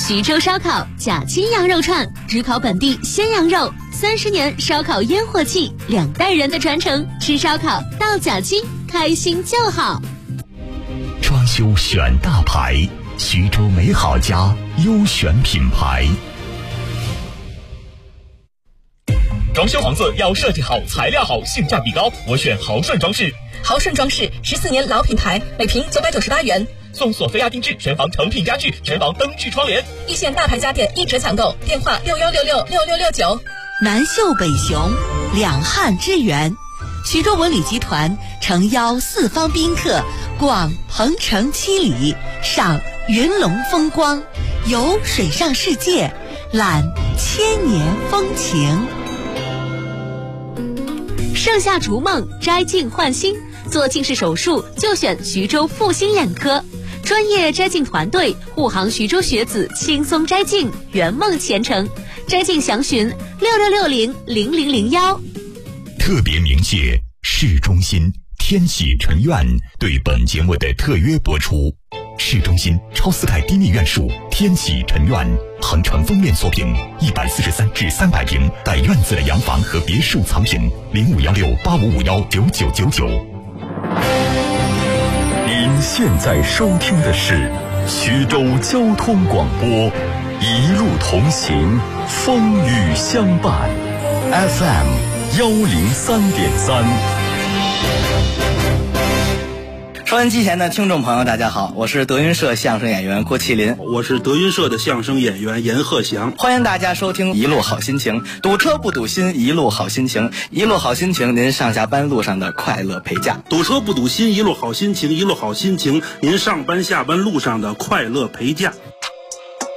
徐州烧烤假青羊肉串，只烤本地鲜羊肉，30年烧烤烟火气，2代人的传承，吃烧烤到假青，开心就好。 装修选大牌，徐州美好家优选品牌。 装修房子要设计好，材料好，性价比高，我选豪顺装饰。 豪顺装饰14年老品牌，每平998元， 送索菲亚定制全房成品家具、全房灯具窗帘。 一线大牌家电1折抢购，电话61666669。 南秀北雄，两汉之源。徐州文旅集团诚邀4方宾客逛鹏城7里，赏云龙风光，游水上世界，览千年风情。 盛夏逐梦，摘镜焕新，做近视手术就选徐州复兴眼科，专业摘镜团队护航徐州学子轻松摘镜，圆梦前程。摘镜详询66600001。 特别鸣谢市中心天喜纯苑对本节目的特约播出。市中心超4代低密院墅天喜纯苑，恒城封面作品，143至300平带院子的洋房和别墅藏品，051685519999。 您现在收听的是徐州交通广播，一路同行，风雨相伴 ，FM103.3。 收音机前的听众朋友大家好，我是德云社相声演员郭麒麟， 我是德云社的相声演员严鹤翔， 欢迎大家收听一路好心情，堵车不堵心，一路好心情，一路好心情，您上下班路上的快乐陪驾。 堵车不堵心，一路好心情，一路好心情，您上班下班路上的快乐陪驾。